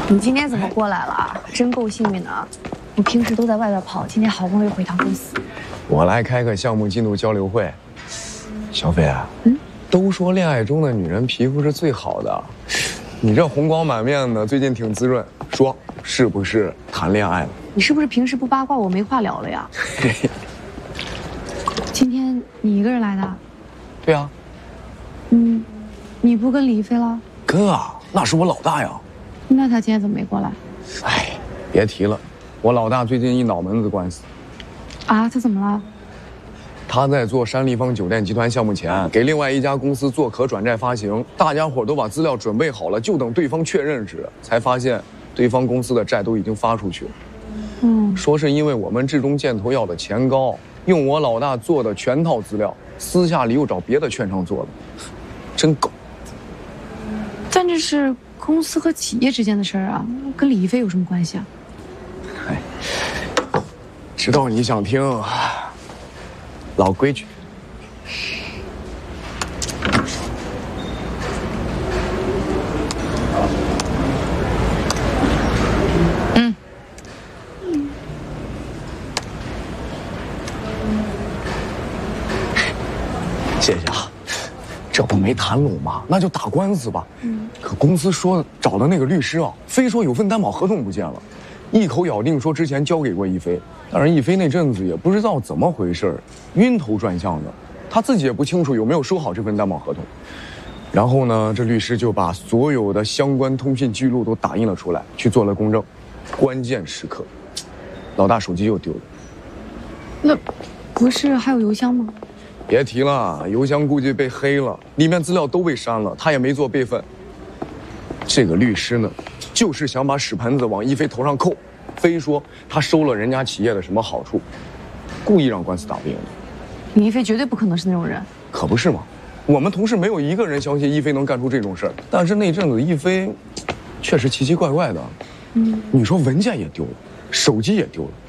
你今天怎么过来了？真够幸运的啊！我平时都在外边跑，今天好不容易回趟公司。 我来开个项目进度交流会。小飞啊，都说恋爱中的女人皮肤是最好的，你这红光满面的，最近挺滋润，说是不是谈恋爱了？ 你是不是平时不八卦我没话聊了呀？今天你一个人来的？ 对啊。 你不跟李一飞了？ 跟啊，那是我老大呀。 那他今天怎么没过来？ 哎，别提了，我老大最近一脑门子官司。 啊，他怎么了？ 他在做山立方酒店集团项目前，给另外一家公司做可转债发行，大家伙都把资料准备好了，就等对方确认时，才发现对方公司的债都已经发出去了。说是因为我们志中箭头要的钱高，用我老大做的全套资料，私下里又找别的券商做的，真狗。 但这是公司和企业之间的事儿啊，跟李一飞有什么关系啊？ 哎，知道你想听，老规矩。谢谢啊，这不没谈拢吗？那就打官司吧。可公司说找的那个律师啊，非说有份担保合同不见了，一口咬定说之前交给过一飞。但是一飞那阵子也不知道怎么回事，晕头转向的，他自己也不清楚有没有收好这份担保合同。然后呢，这律师就把所有的相关通讯记录都打印了出来，去做了公证。关键时刻，老大手机又丢了。 那不是还有邮箱吗？ 别提了，邮箱估计被黑了，里面资料都被删了，他也没做备份。这个律师呢，就是想把屎盆子往一飞头上扣，非说他收了人家企业的什么好处，故意让官司打不赢。 李一飞绝对不可能是那种人， 可不是嘛？我们同事没有一个人相信一飞能干出这种事儿，但是那阵子一飞确实奇奇怪怪的。你说文件也丢了，手机也丢了。